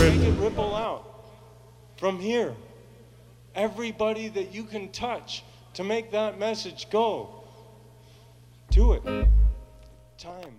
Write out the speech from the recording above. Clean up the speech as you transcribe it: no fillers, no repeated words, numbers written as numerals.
Make it ripple out from here. Everybody that you can touch to make that message go. Do it. Time.